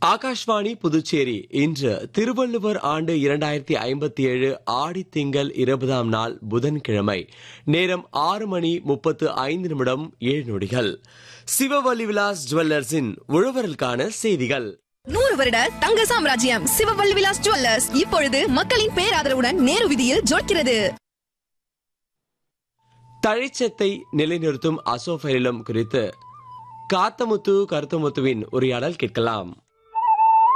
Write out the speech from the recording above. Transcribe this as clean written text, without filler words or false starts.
ஆகாஷ்வாணி புதுச்சேரி இன்று திருவள்ளுவர் ஆண்டு 2057 ஆடி திங்கள் 20ஆம் நாள் புதன்கிழமை. நேரம் 6:35 சிவவல்லி விலாஸ் ஜுவல்லர்ஸின் உழவர்களுக்கான செய்திகள். 100 வருட தங்க சாம்ராஜ்யம் சிவவல்லி விலாஸ் ஜுவல்லர்ஸ் இப்பொழுது மக்களின் பேராதரவுடன் நேரு வீதியில் ஜொலிக்கிறது. தழைச்சத்தை நிலைநிறுத்தும் அசோஃபைலம் குறித்து காத்தமுத்து கருத்தமுத்துவின் உரையாடல் கேட்கலாம்.